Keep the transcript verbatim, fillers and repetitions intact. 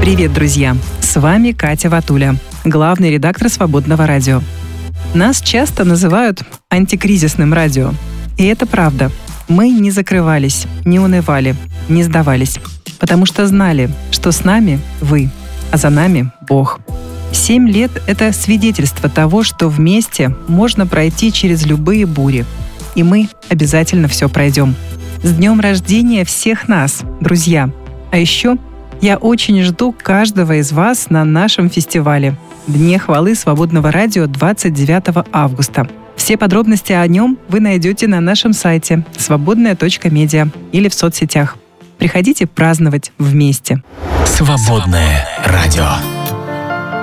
Привет, друзья! С вами Катя Ватуля, главный редактор «Свободного радио». Нас часто называют антикризисным радио. И это правда. Мы не закрывались, не унывали, не сдавались, потому что знали, что с нами вы, а за нами Бог. Семь лет — это свидетельство того, что вместе можно пройти через любые бури. И мы обязательно все пройдем. С днем рождения всех нас, друзья! А еще я очень жду каждого из вас на нашем фестивале «Дне хвалы Свободного радио» двадцать девятого августа. Все подробности о нем вы найдете на нашем сайте свободная точка медиа или в соцсетях. Приходите праздновать вместе. Свободное радио.